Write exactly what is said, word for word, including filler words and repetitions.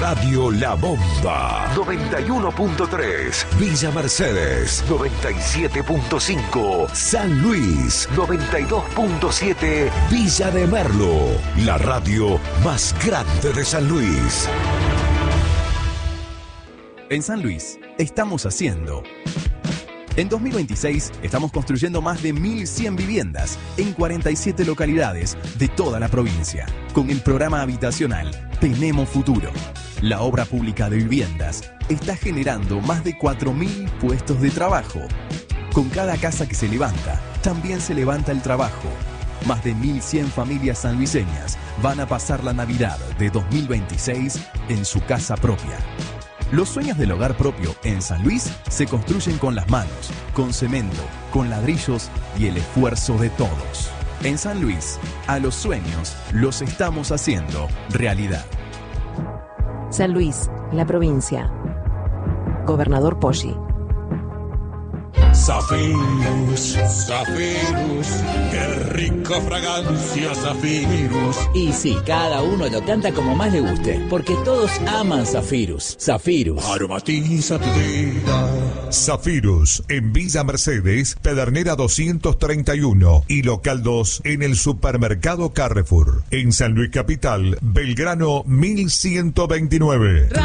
Radio La Bomba noventa y uno punto tres, Villa Mercedes noventa y siete punto cinco, San Luis noventa y dos punto siete, Villa de Merlo, la radio más grande de San Luis. En San Luis estamos haciendo. En dos mil veintiséis estamos construyendo más de mil cien viviendas en cuarenta y siete localidades de toda la provincia. Con el programa habitacional Tenemos Futuro. La obra pública de viviendas está generando más de cuatro mil puestos de trabajo. Con cada casa que se levanta, también se levanta el trabajo. Más de mil cien familias sanluiseñas van a pasar la Navidad de dos mil veintiséis en su casa propia. Los sueños del hogar propio en San Luis se construyen con las manos, con cemento, con ladrillos y el esfuerzo de todos. En San Luis, a los sueños los estamos haciendo realidad. San Luis, la provincia. Gobernador Poggi. Zafirus, Zafirus, qué rica fragancia, Zafirus. Y sí, cada uno lo canta como más le guste, porque todos aman Zafirus. Zafirus. Aromatiza tu vida. Zafirus, en Villa Mercedes, Pedernera doscientos treinta y uno y Local dos en el Supermercado Carrefour. En San Luis Capital, Belgrano mil ciento veintinueve.